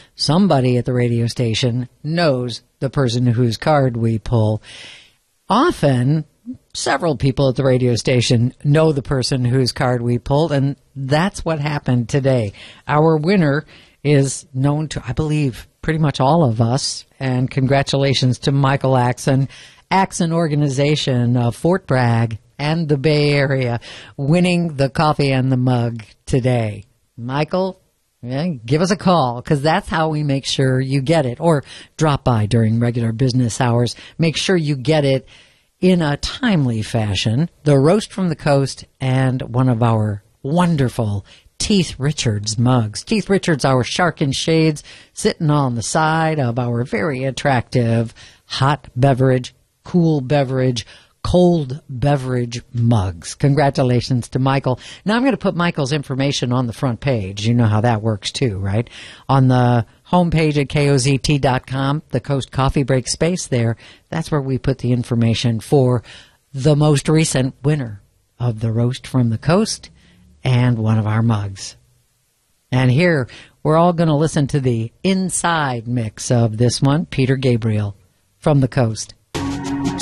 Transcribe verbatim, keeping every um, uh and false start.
somebody at the radio station knows the person whose card we pull. Often, several people at the radio station know the person whose card we pulled, and that's what happened today. Our winner is known to, I believe, pretty much all of us, and congratulations to Michael Axon, Axon Organization of Fort Bragg and the Bay Area, winning the coffee and the mug today. Michael, yeah, give us a call, because that's how we make sure you get it, or drop by during regular business hours. Make sure you get it in a timely fashion. The Roast from the Coast and one of our wonderful Teeth Richards mugs. Teeth Richards, our shark in shades, sitting on the side of our very attractive hot beverage, cool beverage, cold beverage mugs. Congratulations to Michael. Now I'm going to put Michael's information on the front page. You know how that works too, right? On the homepage at K O Z T dot com, the Coast Coffee Break space there, that's where we put the information for the most recent winner of the Roast from the Coast and one of our mugs. And here, we're all going to listen to the inside mix of this one, Peter Gabriel from the Coast.